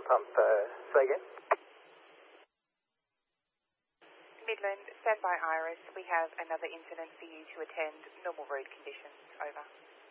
pump. Say again? Midland, stand by Iris. We have another incident for you to attend. Normal road conditions. Over.